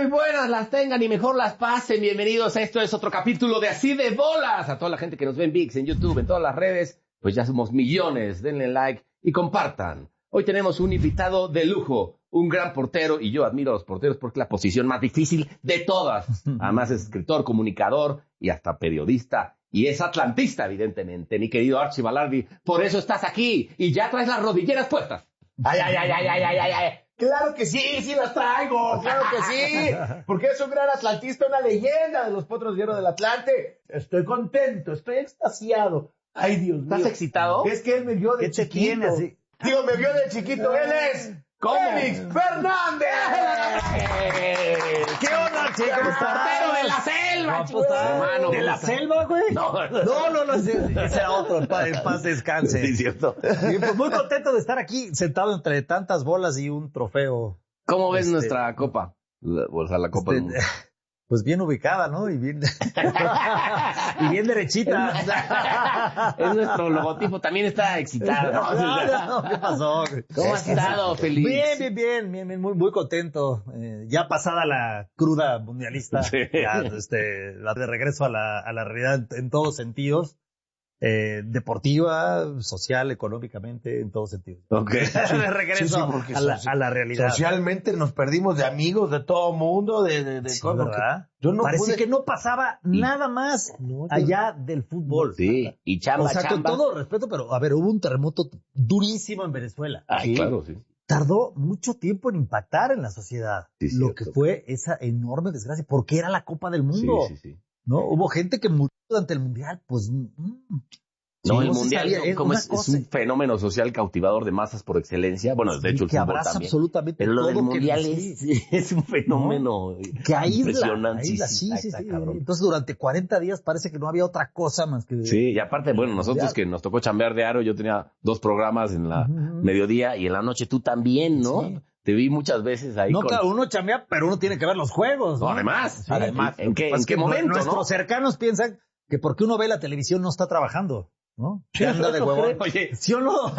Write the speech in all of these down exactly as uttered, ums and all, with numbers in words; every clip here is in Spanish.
buenas las tengan y mejor las pasen. Bienvenidos a esto es otro capítulo de Así de Bolas. A toda la gente que nos ve en ViX, en YouTube, en todas las redes, pues ya somos millones. Denle like y compartan. Hoy tenemos un invitado de lujo, un gran portero, y yo admiro a los porteros porque es la posición más difícil de todas. Además es escritor, comunicador y hasta periodista. Y es atlantista, evidentemente, mi querido Archie Balardi. Por eso estás aquí y ya traes las rodilleras puestas. Ay, ay, ay, ay, ay, ay, ay, ay. Claro que sí, sí las traigo, claro que sí. Porque es un gran atlantista, una leyenda de los Potros de Hierro del Atlante. Estoy contento, estoy extasiado. Ay, Dios mío. ¿Estás excitado? Es que él me vio de ¿Qué te chiquito. tiene así? Digo, me vio de chiquito. Él es Félix Fernández. ¿Qué onda, chico? ¿Cómo estás? ¡Portero de la selva, No, chico! pues, Hermano, ¿de ¿cómo la estás? selva, güey? No, No, no, no, ese, ese era otro, en paz, en paz descanse. Sí, cierto. Y pues muy contento de estar aquí, sentado entre tantas bolas y un trofeo. ¿Cómo ves Este- nuestra copa? La- O sea, la copa del Este, mundo. Pues bien ubicada, ¿no? Y bien, y bien derechita. Es nuestro logotipo, también está excitado. No, no, no, ¿qué pasó? güey? ¿Cómo has estado, Félix? Bien, bien, bien, bien, bien, muy, muy contento. Eh, ya pasada la cruda mundialista, Sí. ya, este, la de regreso a la, a la realidad en, en todos sentidos, eh, deportiva, social, económicamente, en todos sentidos. Ok. De regreso Sí, sí, porque a, la, soci- a la realidad. Socialmente nos perdimos de amigos de todo mundo, de, de, de Sí, cosas. ¿verdad? Yo no Parece pude- que no pasaba Y- nada más No, yo- allá del fútbol. Sí, y chamba, O sea, con chamba. todo respeto, pero a ver, hubo un terremoto durísimo en Venezuela. Ay, claro, sí. Tardó mucho tiempo en impactar en la sociedad Sí, lo cierto. que fue esa enorme desgracia, porque era la Copa del Mundo, Sí, sí, sí. ¿no? Hubo gente que murió durante el Mundial, pues... mm, No, sí, el no se mundial sabía, es, como una es, es cosa un fenómeno social cautivador de masas por excelencia. Bueno, de sí, hecho el que fútbol abraza también. absolutamente Pero lo todo del que- mundial sí, es, es un fenómeno que aísla, impresionante. aísla, sí, sí, está- sí. está cabrón. Entonces durante cuarenta días parece que no había otra cosa más que... Sí, y aparte, bueno, nosotros Mundial. que nos tocó chambear diario, yo tenía dos programas en la Ujú. mediodía y en la noche tú también, ¿no? Sí. Te vi muchas veces ahí No, con... claro, uno chambea, pero uno tiene que ver los juegos, No, ¿no? además, Sí, además, ¿en qué, Lo que pasa en es qué que momento, nuestros no? cercanos piensan que porque uno ve la televisión no está trabajando, ¿no? Que anda de ¿Eso huevón. crees? Oye. ¿Sí o no?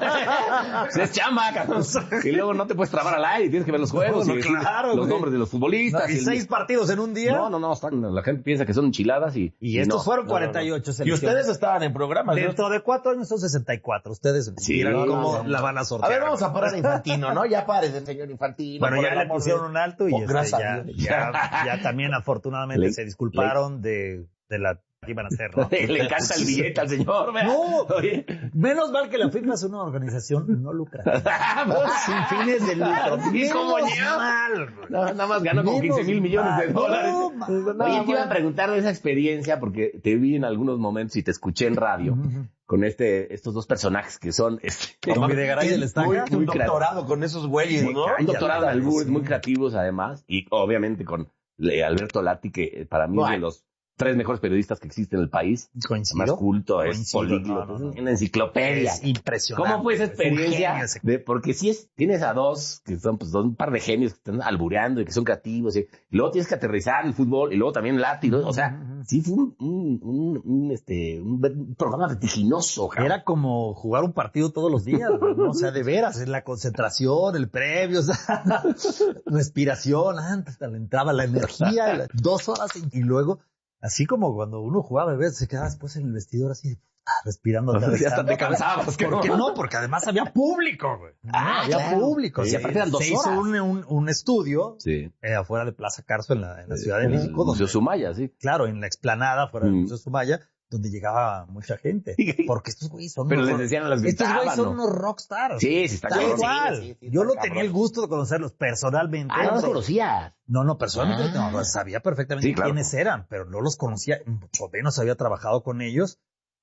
Pues es chamba, cabrón. Y luego no te puedes trabar al aire, tienes que ver los juegos No, y no, decir claro, los güey. nombres de los futbolistas. No, y el- seis partidos en un día. No, no, no, están- la gente piensa que son enchiladas y... Y estos no, fueron no, cuarenta y ocho Y selecciones. ustedes estaban en programas, ¿no? Dentro de cuatro años son sesenta y cuatro. Ustedes Sí, dirán no, cómo no, no. la van a A sortear. ver, vamos a parar a Infantino, ¿no? Ya pare del señor Infantino. Bueno, por ya el le amor pusieron de- un alto y Oh, este, gracias ya, a Dios. ya, ya también afortunadamente Le- se disculparon de, de la que iban a hacer, ¿no? Le encanta el billete al señor, ¿verdad? No, Oye. menos mal que la FIFA es una organización no lucrativa. Sin fines de lucro. ¿Y cómo Menos ya? mal, güey. No, nada más ganó como Menos quince mil millones de mal. dólares. No, man. Oye, te iba a preguntar de esa experiencia porque te vi en algunos momentos y te escuché en radio Ujú. con este, estos dos personajes que son, este, Con Videgaray y el Estaca. Muy, Muy un doctorado con esos güeyes, ¿no? un doctorado en Cállate, albures, sí. muy creativos además, y obviamente con eh, Alberto Lati, que eh, para mí es de Bueno. los tres mejores periodistas que existen en el país. Coincido. Más culto, es Coincido, políglota, no, no, no. es una enciclopedia. Es impresionante. ¿Cómo fue esa Es un genio experiencia? ese. De, porque si es, tienes a dos, que son pues dos, un par de genios que están albureando y que son creativos, y, y luego tienes que aterrizar el fútbol, y luego también Lati, ¿no? O sea, Ujú. sí fue un, un, un, un, este, un, ver- un programa vertiginoso, cabrón. Era como jugar un partido todos los días, ¿no? O sea, de veras, en la concentración, el previo, o sea, respiración, antes le entraba la energía, la- dos horas y, y luego, así como cuando uno jugaba de vez, se quedaba después en el vestidor así, ah, respirando. O sea, aterrizando. hasta te cansabas, ¿Por qué cabrón. no? Porque además había público, güey. No, Ah, había claro. público. Sí, Se- aparte eran dos se hizo horas. un, un, un estudio Sí. eh, afuera de Plaza Carso en la, en la Ciudad de En el México, Museo donde, Sumaya, sí. claro, en la explanada fuera del Mm. Museo Sumaya, donde llegaba mucha gente. Porque estos güeyes son Pero unos les rock- decían, les estos güeyes gritaban, son ¿no? unos rockstars. Sí, sí, está Tal cabrón. cual. Sí, sí, sí, Yo está no tenía cabrón. el gusto de conocerlos personalmente. Ah, no los conocías. No, no, personalmente Ah. no, sabía perfectamente Sí, claro. quiénes eran, pero no los conocía, mucho menos había trabajado con ellos.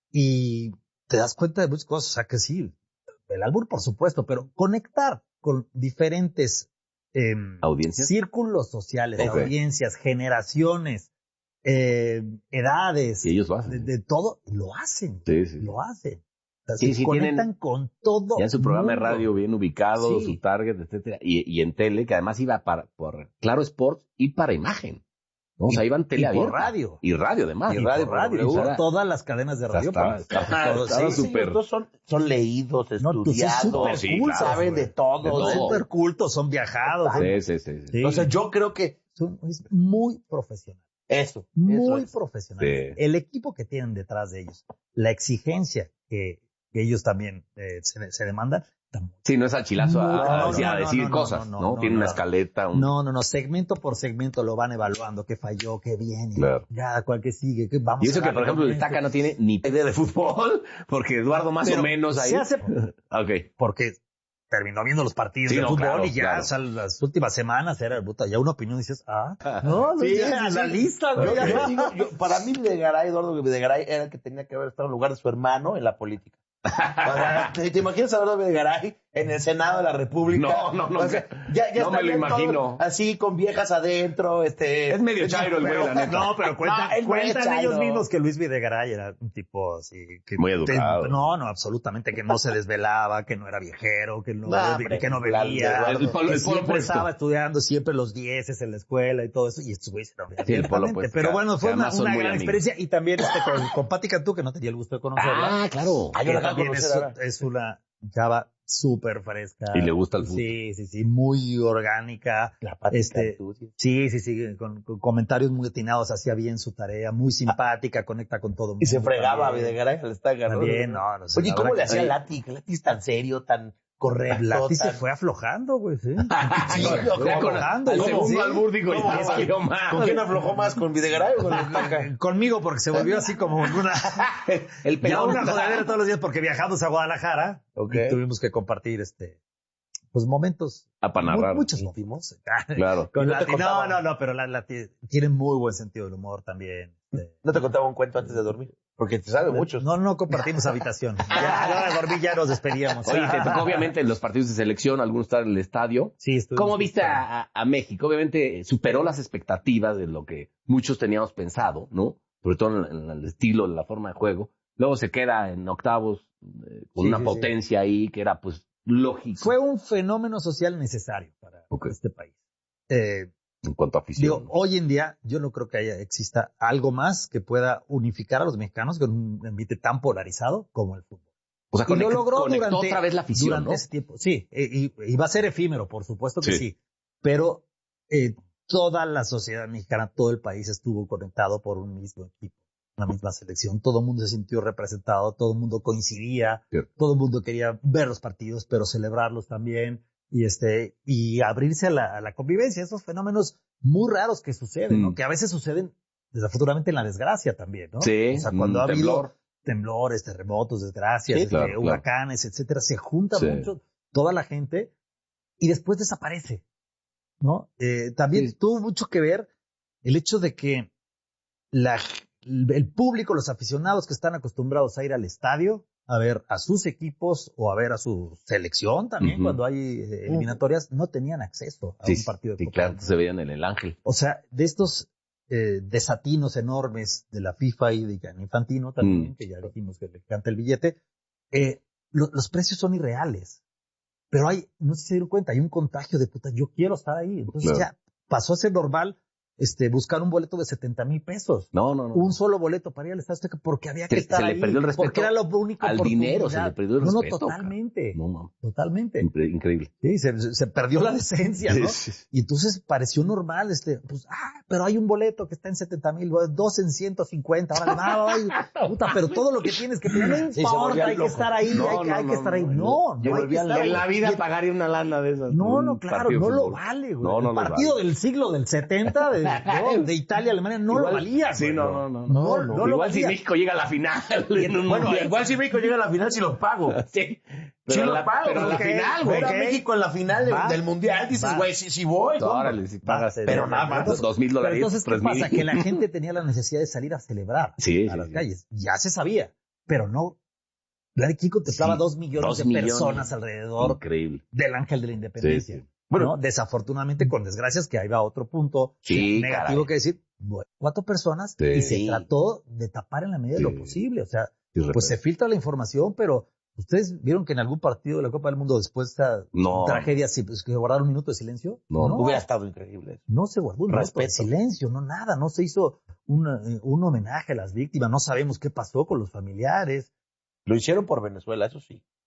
Y te das cuenta de muchas cosas, o sea que sí, el albur por supuesto, pero conectar con diferentes eh, ¿Audiencias? círculos sociales, Ok. audiencias, generaciones, eh, edades, Y ellos lo hacen. de, de todo, lo hacen, Sí, sí. lo hacen. O sea, Sí, se sí, conectan tienen con todo. Ya en su programa de mundo. radio bien ubicado, Sí. su target, etcétera, y, y en tele, que además iba para, por Claro Sports y para imagen. ¿no? O sea, iban tele y por abierta. radio. Y radio además. Y Y radio, por radio, O sea, todas las cadenas de radio. estaba- pues, estaba- todo, estaba sí, súper- Ellos dos son, son leídos, No, tú sí, estudiados, súper sí, cultos, claro, saben güey. de todo. De todo. ¿no? Súper cultos, son viajados. Sí, ¿no? sí, sí, sí. Sí. O sea, yo creo que son, es muy profesional. Eso. Muy eso es. profesional. Sí. El equipo que tienen detrás de ellos, la exigencia que, que ellos también eh, se, se demandan. Sí, no es al chilazo a, No, a, no, decir, no, a no, decir no, no, cosas, no, ¿no? no, no, Tiene no, una no. escaleta. Un... No, no, no, segmento por segmento lo van evaluando, qué falló, qué bien, Claro. ya, cuál que sigue, qué vamos Y eso a que, por darle ejemplo, con el esto. Taca no tiene ni idea de fútbol, porque Eduardo más Pero o menos ahí. se hace Ok. porque terminó viendo los partidos Sí, de no, fútbol claro, y ya, claro. o sea, las últimas semanas era, puta, ya una opinión y dices, ah, no, no, Sí, ya, sí, sí. analista, güey. Yo, yo digo, yo, para mí Videgaray, Eduardo Videgaray, era el que tenía que haber estado en lugar de su hermano en la política. O sea, ¿te, te imaginas a Eduardo Videgaray en el Senado de la República? No, no, no. O sea, ya, ya No me lo estarían todos imagino. así, con viejas adentro, este... Es medio chairo el güey, pero- la neta. No, pero cuentan, No, él no es cuentan chairo. ellos mismos que Luis Videgaray era un tipo así. Que Muy educado. te- no, no, absolutamente, que no se desvelaba, que no era viejero, que no, No, hombre, que no la- bebía, el- el polo- que el polo siempre puesto. estaba estudiando siempre los dieces en la escuela y todo eso, y estos güeyes eran Sí, el polo abiertamente. puesto, Pero que- bueno, que fue una, además son una muy gran amigos. experiencia, y también este, con, con Pati Cantú, que no tenía el gusto de conocerla. Ah, claro. Ah, yo que la acabo de también es, conocer ahora. es una chava súper fresca. Y le gusta el fútbol. Sí, sí, sí, muy orgánica. La Pati Este, Cantú, sí. Sí, sí, sí, con, con comentarios muy atinados, hacía bien su tarea, muy simpática, conecta con todo el mundo. Y se fregaba a también. Videgaray al estaca, ¿no? También, no, no sé. Oye, la ¿cómo verdad le que hacía sí. Lati? Que Lati es tan serio, tan correcto. Lati se tan- fue aflojando, güey, sí. Sí, Se no, fue Ya con- aflojando, al güey, segundo sí. albur digo, ¿Cómo? ya salió mal. ¿Con quién aflojó más? ¿Con Videgaray o con el estaca? Conmigo, porque se volvió así como una, El ya pelón. una jodedera todos los días, porque viajamos a Guadalajara Ok. y tuvimos que compartir este, pues momentos, Ah, para narrar. mu- muchos íntimos. Claro. Con Y no te Lati, no, contaba. no, no, pero la, Lati tiene muy buen sentido del humor también. este. ¿No te contaba un cuento antes de dormir? Porque te sabe muchos. No, no compartimos habitación. Ya a la hora de dormir ya nos despedíamos. Oye, te tocó obviamente en los partidos de selección, algunos estar en el estadio. Sí, estuvimos- ¿Cómo viste a, a- a México? Obviamente superó las expectativas de lo que muchos teníamos pensado, ¿no? Sobre todo en, en el estilo, en la forma de juego. Luego se queda en octavos eh, con Sí, una sí, sí. potencia ahí que era pues lógico Fue un fenómeno social necesario para Ok. este país. Eh, en cuanto a afición. digo, hoy en día yo no creo que haya, exista algo más que pueda unificar a los mexicanos con un ambiente tan polarizado como el fútbol. o sea, y lo conect- logró conectó durante, otra vez la afición, durante ¿no? ese tiempo. Sí, eh, y, y va a ser efímero, por supuesto que Sí. sí. Pero eh, toda la sociedad mexicana, todo el país estuvo conectado por un mismo equipo, una misma selección. Todo el mundo se sintió representado, todo el mundo coincidía, Cierto. todo el mundo quería ver los partidos, pero celebrarlos también y este y abrirse a la, a la convivencia. Esos fenómenos muy raros que suceden, ¿no? Mm. Que a veces suceden desafortunadamente en la desgracia también, ¿no? Sí, O sea, cuando un ha habido temblor. temblores, terremotos, desgracias, Sí, este, claro, claro. huracanes, etcétera, se junta Sí. mucho toda la gente y después desaparece, ¿no? Eh, también Sí. tuvo mucho que ver el hecho de que la, el público, los aficionados que están acostumbrados a ir al estadio a ver a sus equipos o a ver a su selección también Ujú. cuando hay eh, eliminatorias, no tenían acceso a Sí, un partido de sí, Copa claro, del Mundo. se veían en el Ángel. O sea, de estos eh, desatinos enormes de la FIFA y de Gianni Infantino también, Mm. que ya dijimos que le canta el billete, eh, lo- los precios son irreales. Pero hay, no sé si se dieron cuenta, hay un contagio de puta, yo quiero estar ahí. Entonces Claro. ya pasó a ser normal este, buscar un boleto de setenta mil pesos. No, no, no. Un solo boleto para ir al Estadio Azteca porque había que Se- estar se le ahí. perdió el respeto porque era lo único al dinero, se le perdió el No, respeto, no, totalmente. No, no. Totalmente. Incre- Increíble. Sí, se, se- se perdió la decencia, ¿no? Sí, sí. Y entonces pareció normal, este, pues, ah, pero hay un boleto que está en setenta mil, dos en ciento cincuenta, ahora va, ay, puta, pero todo lo que tienes que tener, no Sí, se importa, volvían hay que locos. estar ahí, No, hay, que- no, hay que no, estar ahí. no, No, Yo no hay que volví a estar en ahí. la vida Y- pagaría una lana de esas. No, un no, claro, partido de no lo fútbol. vale, güey. No, no El lo partido vale. del siglo del setenta de, ¿no? de Italia, Alemania, no Igual- lo valía, Sí, güey. no, no, no. No, no, no lo Igual si valía. México llega a la final. en un Bueno, mundial. igual si México llega a la final, si los pago. Sí. Sí Pero los la, pago. pero a la ok, final, güey. Ver a ok. México en la final de- Va. del Mundial, dices, Va. güey, sí, sí voy. ¿cómo? Órale, si pagas. Va, pero nada más. entonces- Dos mil Pero dólares, entonces, ¿qué tres mil. pasa? Que la gente tenía la necesidad de salir a celebrar Sí, a sí, las sí. calles. Ya se sabía, pero no. Vlad King contemplaba Sí, dos millones dos de millones. personas alrededor Increíble. del Ángel de la Independencia. Sí, sí. Bueno, desafortunadamente con desgracias que ahí va otro punto Sí, negativo caray. que decir, bueno, cuatro personas Sí. y se trató de tapar en la medida de Sí. lo posible. O sea, Sí, pues se repito. filtra la información, pero ustedes vieron que en algún partido de la Copa del Mundo después de esta No. tragedia sí, pues, que guardaron un minuto de silencio. No, no, Hubiera estado increíble. no se guardó un minuto de Respeto. silencio, no nada, no se hizo una- eh, un homenaje a las víctimas, no sabemos qué pasó con los familiares. Lo hicieron por Venezuela, eso sí.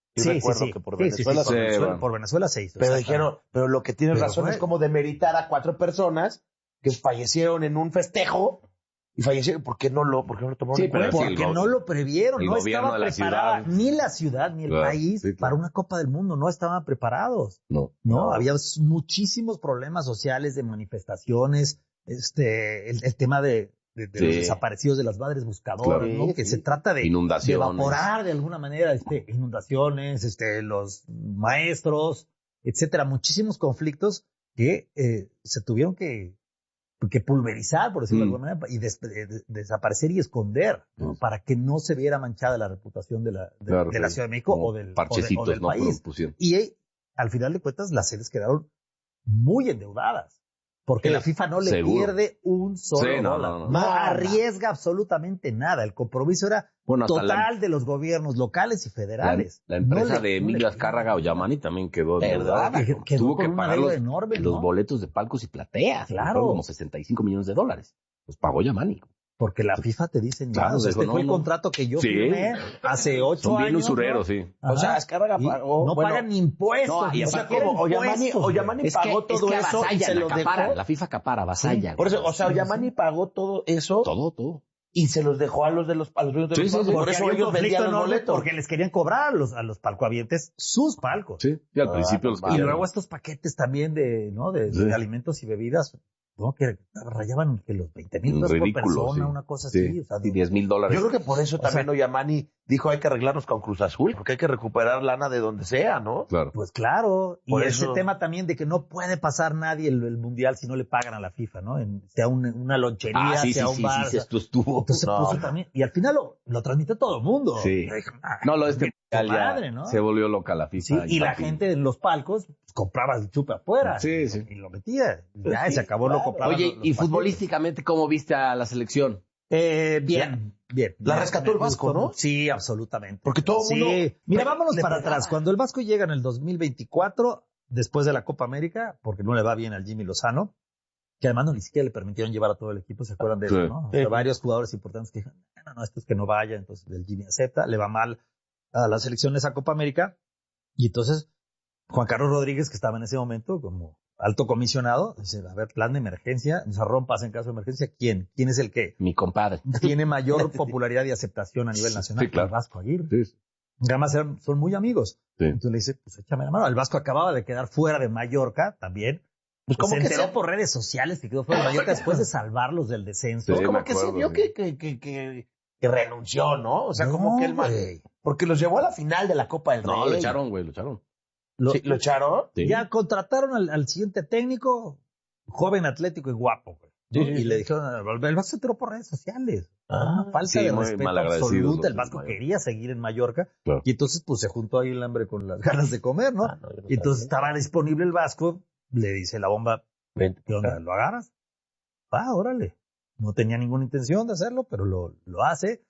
Yo Sí, sí, recuerdo sí. que por Sí, sí, sí, Venezuela por sí, Venezuela, bueno. por Venezuela se hizo. Pero exactamente. dijeron, pero lo que tienes Pero razón fue- es como demeritar a cuatro personas que fallecieron en un festejo y fallecieron. ¿Por qué no lo, por qué no lo tomaron Sí, en pero cuenta? sí, el Porque go- no lo previeron, el no gobierno estaba de la preparada ciudad. ni la ciudad ni el Claro, país sí, claro. para una Copa del Mundo, no estaban preparados. No. No, había muchísimos problemas sociales de manifestaciones, este, el, el tema de, de, de Sí. los desaparecidos de las madres buscadoras, Claro. ¿no? Sí, Que sí. se trata de, de Inundaciones. evaporar de alguna manera, este, inundaciones, este, los maestros, etcétera, muchísimos conflictos que eh, se tuvieron que, que pulverizar, por decirlo Mm. de alguna manera, y des, de, de, desaparecer y esconder, ¿no? Sí. Para que no se viera manchada la reputación de la, de, Claro, de la sí. Ciudad de México Como o del, o de- parchecitos, o del ¿no? país. Pusieron. Y eh, al final de cuentas, las sedes quedaron muy endeudadas. Porque Sí, la FIFA no le seguro. pierde un solo Sí, no, dólar. no, No, no. Nada. arriesga absolutamente nada. El compromiso era Bueno, hasta total la, de los gobiernos locales y la, federales. la No empresa le- de no le Emilio pierde Azcárraga o nada. Yamani también quedó ¿Verdad? endeudada. Que- quedó Tuvo con que una pagar deuda los, enorme, los ¿no? boletos de palcos y plateas. que Claro. fueron como sesenta y cinco millones de dólares. Los pagó Yamani. Porque la FIFA te dice, Claro, no, o sea, dijo, este no, fue el no. contrato que yo Sí. firmé hace ocho Son bien años. usureros, ¿no? sí. Ajá. O sea, Azcárraga Y pagó, no bueno, pagan ni impuestos. no, y ni O sea, siquiera como Oyamani, impuestos, güey. Oyamani Es que, pagó es todo que eso y avasallan, se lo acapara. dejó. La FIFA acapara, avasalla. Por eso, o sea, Sí, Oyamani sí. pagó todo eso Todo, todo. y se los dejó a los de los, a los dueños de Sí, los sí, palcos. sí. Por Porque eso había un ellos conflicto vendían los enorme boletos. porque les querían cobrar a los, a los palcoavientes sus palcos. Sí, y al Ah, principio los no Y querían. luego estos paquetes también de, ¿no? de, Sí. de alimentos y bebidas, ¿no? Que rayaban que los veinte mil pesos por Ridículo, persona, sí. una cosa Sí, así. O sea, sí, diez mil dólares. Yo creo que por eso O también sea- Oyamani dijo hay que arreglarnos con Cruz Azul, porque hay que recuperar lana de donde sea, ¿no? Claro. Pues claro, y Por ese eso- tema también de que no puede pasar nadie el, el mundial si no le pagan a la FIFA, ¿no? En- sea un- una lonchería, Ah, sí, sí, sea un sí, bar. sí, sea- esto estuvo. entonces No. puso también, y al final lo, lo transmitió todo el mundo. Sí. Yo dije, "Ah, No, lo de este qué mundial ya madre, ¿no?" se volvió loca la FIFA. Sí, y la infantil. gente en los palcos pues, compraba el chupe afuera. Sí, y, sí. y lo metía. Pues Ya sí, se acabó, claro. lo compraba. Oye, y futbolísticamente, ¿cómo viste a la selección? Eh, bien, bien. La Me- rescató me el Vasco, gustó ¿no? mucho. Sí, absolutamente. Porque todo el Sí. mundo- Mira, le- vámonos le para pegaba. atrás. Cuando el Vasco llega en el dos mil veinticuatro, después de la Copa América, porque no le va bien al Jimmy Lozano, que además no ni siquiera le permitieron llevar a todo el equipo, ¿se acuerdan de Sí. eso, no? O sea, varios jugadores importantes que dijeron, no, no, no, esto es que no vaya, entonces el Jimmy acepta, le va mal a la selección de esa Copa América, y entonces Juan Carlos Rodríguez, que estaba en ese momento como alto comisionado, dice, a ver, plan de emergencia, o sea, rompas en caso de emergencia, ¿quién? ¿Quién es el que Mi compadre. tiene mayor popularidad y aceptación a nivel nacional? Sí, claro. El Vasco Aguirre. Sí, Además eran- son muy amigos. sí. Entonces le dice, pues échame la mano. El Vasco acababa de quedar fuera de Mallorca también. Pues como se que enteró se- por redes sociales que quedó fuera de Mallorca después de salvarlos del descenso. Sí, Pues como me que se acuerdo, vio sí. que, que, que, que, que renunció, ¿no? O sea, como No, que el man- güey. porque los llevó a la final de la Copa del No, Rey. lo echaron, güey, lo echaron. Lo- Sí, ¿lo echaron? Sí. Ya contrataron al, al siguiente técnico, joven, atlético y guapo, güey, ¿no? Sí, sí, Y sí. le dijeron, el Vasco se enteró por redes sociales. Ah, Una falta sí, de muy respeto malagradecidos absoluta. los El Vasco de quería seguir en Mallorca. Claro. Y entonces, pues, se juntó ahí el hambre con las ganas de comer, ¿no? Ah, no, yo no Y entonces sabía. estaba disponible el Vasco. Le dice la bomba, Vente. ¿qué onda? ¿Lo agarras? Ah, órale. No tenía ninguna intención de hacerlo, pero lo, lo hace.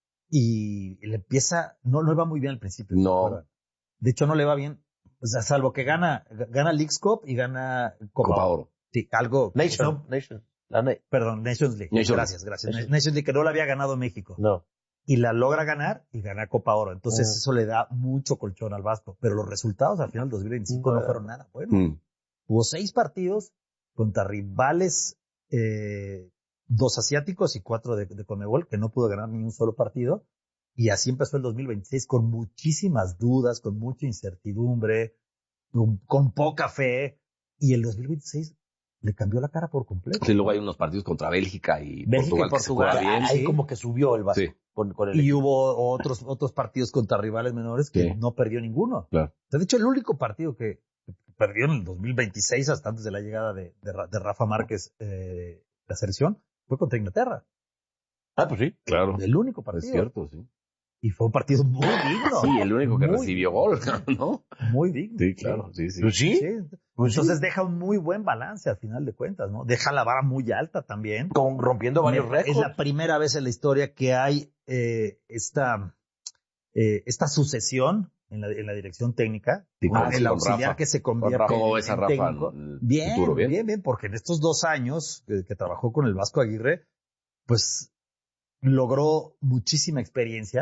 Y le empieza, no, no le va muy bien al principio. ¿se No. acuerdan? De hecho, no le va bien. O sea, salvo que gana, gana Leagues Cup y gana Copa, Copa Oro. Sí, algo. Nation, no, Nation. La na- perdón, Nations League. Nations gracias, gracias. Nations. Nations League, que no la había ganado México. No. Y la logra ganar y gana Copa Oro. Entonces, Mm. eso le da mucho colchón al Vasco. Pero los resultados al final del dos mil veinticinco no Mm. fueron nada buenos. Mm. Hubo seis partidos contra rivales, eh, dos asiáticos y cuatro de, de Conmebol, que no pudo ganar ni un solo partido. Y así empezó el dos mil veintiséis con muchísimas dudas, con mucha incertidumbre, con, con poca fe. Y el dos mil veintiséis le cambió la cara por completo. Sí, luego hay unos partidos contra Bélgica y Bélgica y Portugal. que se Portugal. juega bien. Ahí sí. como que subió el Vasco Sí. con, con el Y hubo otros, otros partidos contra rivales menores que Sí. no perdió ninguno. Claro. O sea, de hecho, el único partido que perdió en el dos mil veintiséis, hasta antes de la llegada de, de, Ra- de Rafa Márquez, eh, la selección, fue contra Inglaterra. Ah, pues sí. Claro. El único Es partido. cierto, sí. Y fue un partido muy digno. Sí, el único que Muy, recibió gol, ¿no? Muy digno. Sí, claro, sí, sí. Pues sí. Sí. Pues sí. Entonces deja un muy buen balance al final de cuentas, ¿no? Deja la vara muy alta también. Con, rompiendo varios Es récords. la primera vez en la historia que hay eh, esta, eh, esta sucesión en la, en la dirección técnica, Sí, con con- el con auxiliar Rafa. que se Con convierte Rafa. ¿Cómo en, ves a en Rafa técnico. en el Bien, futuro? bien, Bien. bien, porque en estos dos años que, que trabajó con el Vasco Aguirre, pues logró muchísima experiencia.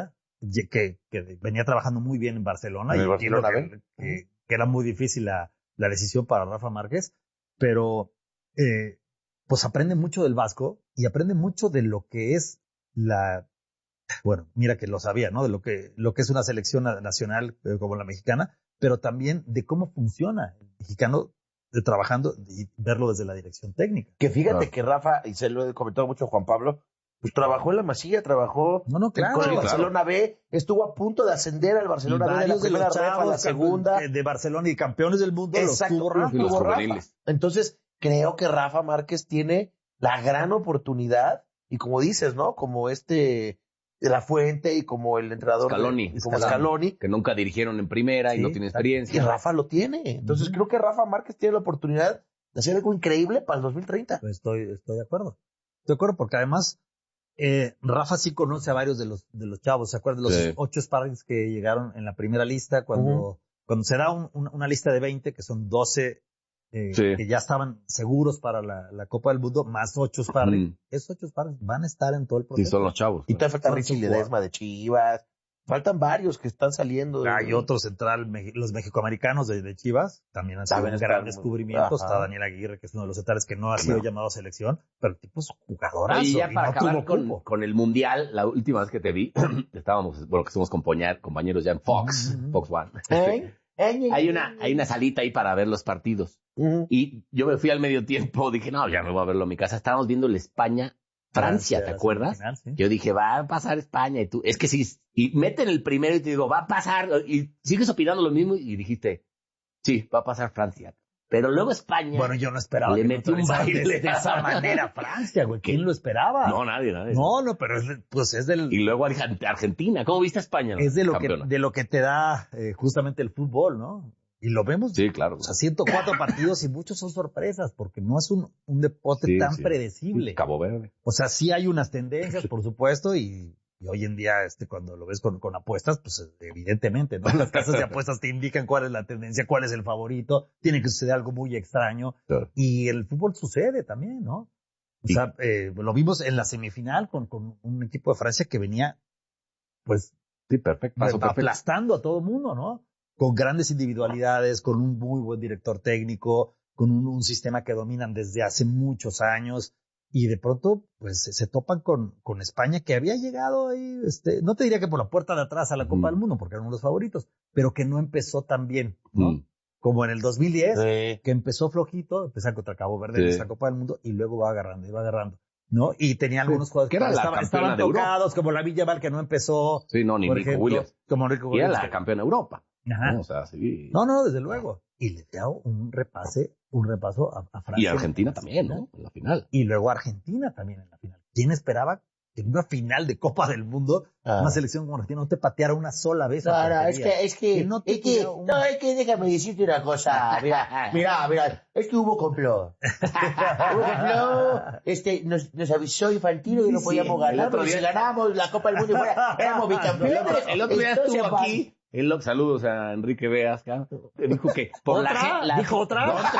que, que venía trabajando muy bien en Barcelona. En el y Barcelona, que, ¿eh? que, que era muy difícil la, la decisión para Rafa Márquez, pero eh, pues aprende mucho del Vasco y aprende mucho de lo que es la, bueno, mira que lo sabía, ¿no? De lo que, lo que es una selección nacional eh, como la mexicana, pero también de cómo funciona el mexicano de trabajando y verlo desde la dirección técnica. Que fíjate Claro. que Rafa, y se lo he comentado mucho a Juan Pablo, pues trabajó en la Masía, trabajó No, no, claro. con el Sí, Barcelona B, estuvo a punto de ascender al Y Barcelona B de la varios de primera los ref a la chavos segunda. de, de Barcelona y campeones del mundo Exacto, los tuvo Rafa. y los tuvo Rafa. juveniles. Entonces, creo que Rafa Márquez tiene la gran oportunidad, y como dices, ¿no? Como este de La Fuente y como el entrenador de- Scaloni. y como Scaloni. Scaloni, Que nunca dirigieron en primera y Sí, no tiene exacto. y experiencia. Rafa lo tiene. Entonces, Ujú. creo que Rafa Márquez tiene la oportunidad de hacer algo increíble para el dos mil treinta. Pues estoy, estoy de acuerdo. Estoy de acuerdo porque además eh, Rafa sí conoce a varios de los de los chavos. ¿Se acuerdan de los Sí. ocho sparrings que llegaron en la primera lista? Cuando, Ujú. cuando se da un- un- una lista de veinte, que son doce eh, Sí. que ya estaban seguros para la, la Copa del Mundo, más ocho sparrings. Mm. Esos ocho sparrings van a estar en todo el Sí, proceso. son los chavos. Y todavía falta Son Richie su Ledesma de Chivas. Faltan varios que están saliendo. De... Hay otro central, me- los mexicoamericanos de, de Chivas, también han sido También un están gran muy- descubrimiento. ajá. Está Daniel Aguirre, que es uno de los centrales que no ha sido Claro. llamado a selección, pero el tipo es jugadorazo. Y ya y para no acabar tuvo con, cupo. con el Mundial, la última vez que te vi, estábamos, bueno, que somos compañer- compañeros ya en Fox, Ujú. Fox One. ¿Eh? Hay una, hay una salita ahí para ver los partidos. Ujú. Y yo me fui al medio tiempo, dije, no, ya me voy a verlo en mi casa. Estábamos viendo el España-Francia, ¿te la acuerdas? semifinal, sí. Yo dije, va a pasar España. Y tú, es que sí, y meten el primero y te digo, va a pasar. Y sigues opinando lo mismo y dijiste, sí, va a pasar Francia. Pero luego España. Bueno, yo no esperaba Le que metió un neutralizaran baile. de, de esa manera a Francia, güey. ¿Quién lo esperaba? No, nadie, nadie. no, no, pero es, de- pues es del, Y luego Argen- Argentina. ¿Cómo viste a España? es de lo que, campeona? de lo que te da eh, justamente el fútbol, ¿no? Y lo vemos. Sí, claro. O sea, ciento cuatro partidos y muchos son sorpresas porque no es un, un deporte Sí, tan sí. predecible. Cabo Verde. O sea, sí hay unas tendencias, por supuesto, y, y hoy en día, este, cuando lo ves con, con apuestas, pues evidentemente, ¿no? Las casas de apuestas te indican cuál es la tendencia, cuál es el favorito, tiene que suceder algo muy extraño, Claro. y el fútbol sucede también, ¿no? O Sí. sea, eh, lo vimos en la semifinal con, con un equipo de Francia que venía, pues, Sí, perfecto. Paso perfecto. aplastando a todo el mundo, ¿no? Con grandes individualidades, con un muy buen director técnico, con un, un sistema que dominan desde hace muchos años, y de pronto, pues, se, se topan con, con España, que había llegado ahí, este, no te diría que por la puerta de atrás a la Copa Ujú. del Mundo, porque eran uno de los favoritos, pero que no empezó tan bien, ¿no? Mm. Como en el dos mil diez, Sí. que empezó flojito, empezó contra Cabo Verde en Sí. esa Copa del Mundo, y luego va agarrando, y va agarrando, ¿no? Y tenía algunos jugadores que era la estaban, campeona estaban de Europa. tocados, como la Villaval, que no empezó, Sí, no, ni por Nico ejemplo, Williams. como Rico Y era Williams, la que- campeona de Europa. Ajá. ¿no? O sea, sí. No, no, desde luego. Y le dio un repase, un repaso a, a Francia. Y Argentina en la también, final. ¿no? En la final. Y luego Argentina también en la final. ¿Quién esperaba que en una final de Copa del Mundo, Ah. una selección como Argentina no te pateara una sola vez? a No, no, es portería? que, es que, Que no te es que, tira un- no, es que déjame decirte una cosa, mira, mira, mira, es que hubo complot. Hubo complot, este, nos, nos avisó Infantino que no Sí, podíamos sí, el ganar, otro porque día- si ganábamos la Copa del Mundo y fuera, éramos bicampeones. El otro día Entonces, estuvo va- aquí. El lo- saludos a Enrique Veas, cabrón. Te dijo que por la, ¿Otra? gen- la- ¿Dijo otra? otra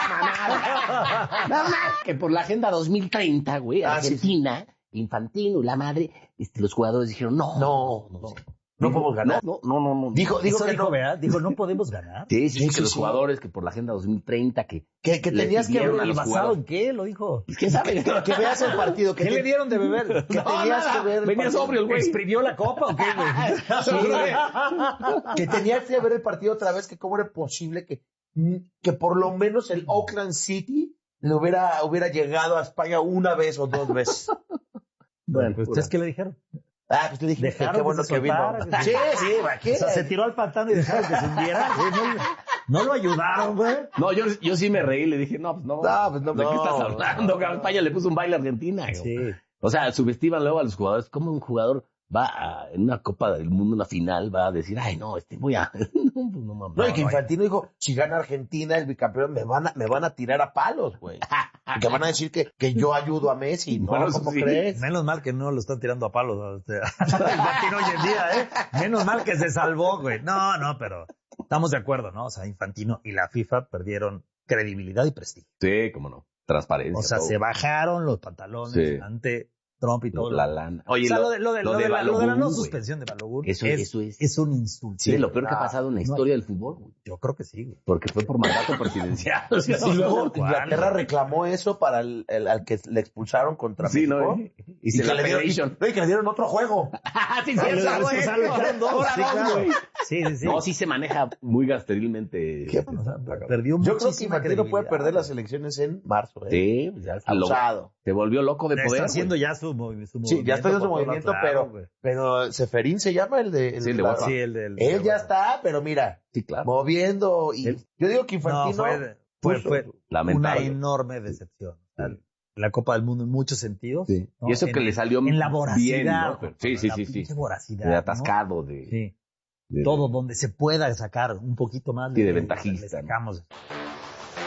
mamada. Nada más que por la agenda dos mil treinta, güey, Ah, sí, Argentina, Infantino y la madre, este, los jugadores dijeron, no, No, no, no, no podemos ganar. No, no, no, no. Dijo, dijo Eso que dijo, no, ¿verdad? Dijo, no podemos ganar. Sí, sí, Sí, que sí, los sí. jugadores, que por la agenda dos mil treinta, que que, que le tenías que pidieron ver, a ¿Y los basado jugadores. en qué? Lo dijo. ¿Quién sabe? que, que veas el partido, que ¿Qué te- le dieron de beber? que No, tenías nada. que ver el Venía partido. sobrio el güey. ¿Exprimió la copa o qué, güey? Sí, que tenías que ver el partido otra vez, que cómo era posible que, que por lo menos el Oakland City le hubiera, hubiera llegado a España una vez o dos veces. Bueno, pues, pura. ¿ustedes qué le dijeron? Ah, pues te dije que Dejaron qué que bueno se que vino. soltara, que Sí, se- sí, ¿para qué? O sea, se tiró al pantano y dejaron que se hundiera. Sí, no, no lo ayudaron, güey. No, yo, yo sí me reí, le dije, no, pues no. No, pues no, ¿De qué no, estás hablando? no, cabrón? España le puso un baile a Argentina. güey. Sí. O sea, subestiman luego a los jugadores. ¿Cómo un jugador va a, en una Copa del Mundo, una final, va a decir, ay, no, este voy a... no, pues no mames. No, y que No, no, Infantino dijo, si gana Argentina, el bicampeón, me van a, me van a tirar a palos, güey. Y que van a decir que, que yo ayudo a Messi. No, Bueno, eso ¿cómo sí. crees? Menos mal que no lo están tirando a palos. O sea, el Infantino hoy en día, ¿eh? Menos mal que se salvó, güey. No, no, pero estamos de acuerdo, ¿no? O sea, Infantino y la FIFA perdieron credibilidad y prestigio. Sí, cómo no. Transparencia. O sea, todo. se bajaron los pantalones Sí. ante Trump y todo. La lana. Oye, o sea, lo, lo, de, lo, de, lo lo, de de la, lo de la no Balogun, suspensión de Balogun eso, es, eso es. es un insulto. Sí, lo peor que ha pasado en la no, historia del fútbol, güey. Yo creo que sí, güey. Porque fue por mandato presidencial. Sí, y luego ¿cuál? Inglaterra reclamó eso para el, el al que le expulsaron contra Sí, México. ¿no? Y, se que la le dieron, y, Federation. no, y que le dieron otro juego. sí, sí, Ah, sí, lo- güey. o sea, le echaron dos, Ahora sí, dos, claro. güey. Sí, sí, sí. No, sí se maneja muy gasterilmente. ¿Qué? O sea, perdió Yo creo que muchísima Infantino puede credibilidad. perder las elecciones en marzo. ¿eh? Sí, pues ya se lo- Abusado. se volvió loco de Está poder. haciendo güey. ya su, movi- su movimiento. Sí, ya está haciendo su por todos movimiento, lados, claro, pero, güey. pero Seferín se llama el de... El Sí, el de la- WhatsApp. Sí, el del... Él ya está, pero mira, Sí, claro. moviendo y... Él- Yo digo que No, Infantino... fue, fue, puso- fue una Lamentable. enorme decepción. O sea, la Copa del Mundo en muchos sentidos. Sí. ¿no? Y eso que En- le salió en la bien, voracidad. ¿no? Pero- sí, sí, la sí, sí. pinche voracidad. De ¿no? atascado, de, Sí. de- Todo donde se pueda sacar un poquito más. Sí, de le- ventajista, le sacamos.